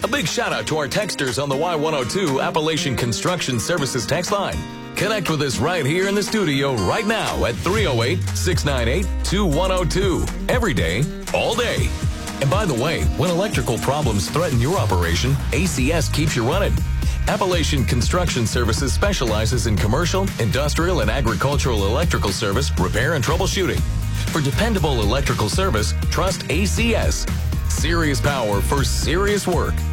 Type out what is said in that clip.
A big shout out to our texters on the Y102 Appalachian Construction Services text line. Connect with us right here in the studio right now at 308-698-2102. Every day, all day. And by the way, when electrical problems threaten your operation, ACS keeps you running. Appalachian Construction Services specializes in commercial, industrial, and agricultural electrical service, repair, and troubleshooting. For dependable electrical service, trust ACS. Serious power for serious work.